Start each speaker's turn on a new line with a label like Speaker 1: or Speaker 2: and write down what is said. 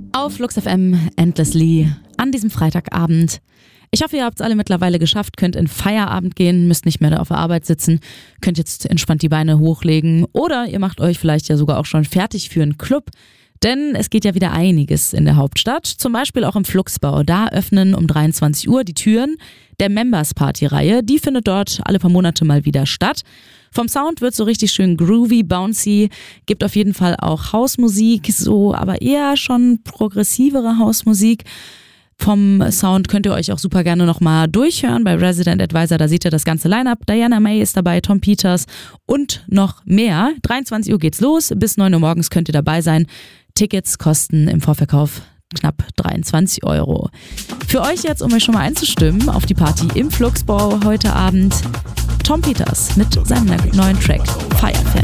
Speaker 1: Auf Flux FM Endlessly an diesem Freitagabend. Ich hoffe, ihr habt es alle mittlerweile geschafft, könnt in Feierabend gehen, müsst nicht mehr auf der Arbeit sitzen, könnt jetzt entspannt die Beine hochlegen oder ihr macht euch vielleicht ja sogar auch schon fertig für einen Club. Denn es geht ja wieder einiges in der Hauptstadt, zum Beispiel auch im Fluxbau. Da öffnen um 23 Uhr die Türen der Members Party-Reihe. Die findet dort alle paar Monate mal wieder statt. Vom Sound wird so richtig schön groovy, bouncy, gibt auf jeden Fall auch Hausmusik, so aber eher schon progressivere Hausmusik. Vom Sound könnt ihr euch auch super gerne nochmal durchhören bei Resident Advisor, da seht ihr das ganze Line-Up. Diana May ist dabei, Tom Peters und noch mehr. 23 Uhr geht's los, bis 9 Uhr morgens könnt ihr dabei sein. Tickets kosten im Vorverkauf knapp 23 €. Für euch jetzt, um euch schon mal einzustimmen auf die Party im Fluxbau heute Abend, Tom Peters mit seinem neuen Track Fire Fan.